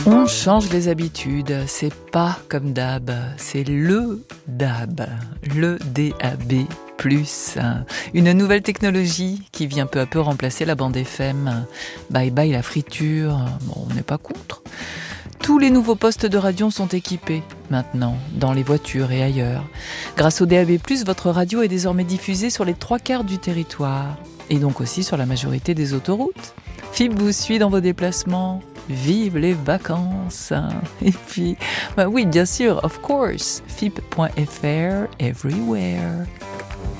On change les habitudes, c'est pas comme d'hab, c'est le DAB, le DAB+. Une nouvelle technologie qui vient peu à peu remplacer la bande FM. Bye bye la friture, bon, on n'est pas contre. Tous les nouveaux postes de radio sont équipés maintenant, dans les voitures et ailleurs. Grâce au DAB+, votre radio est désormais diffusée sur les 3/4 du territoire, et donc aussi sur la majorité des autoroutes. FIP vous suit dans vos déplacements. Vive les vacances. Et puis, oui, bien sûr, of course, FIP.fr everywhere.